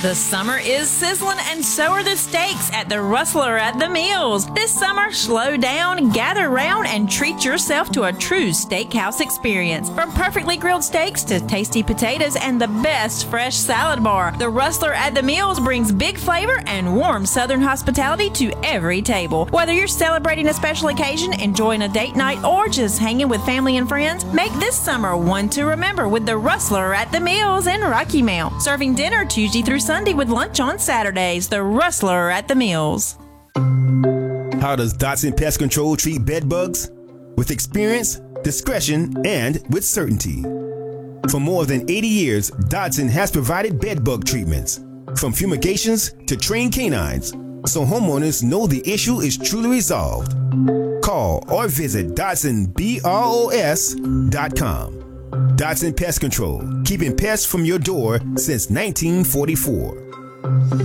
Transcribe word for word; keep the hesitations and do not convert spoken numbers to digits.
The summer is sizzling and so are the steaks at the Rustler at the Mills. This summer, slow down, gather round, and treat yourself to a true steakhouse experience. From perfectly grilled steaks to tasty potatoes and the best fresh salad bar, the Rustler at the Mills brings big flavor and warm Southern hospitality to every table. Whether you're celebrating a special occasion, enjoying a date night, or just hanging with family and friends, make this summer one to remember with the Rustler at the Mills in Rocky Mount. Serving dinner Tuesday through Sunday with lunch on Saturdays. The Rustler at the Mills. How does Dotson Pest Control treat bed bugs? With experience, discretion, and with certainty. For more than eighty years, Dotson has provided bed bug treatments, from fumigations to trained canines, so homeowners know the issue is truly resolved. Call or visit Dotson Bros dot com. Dotson Pest Control, keeping pests from your door since nineteen forty-four.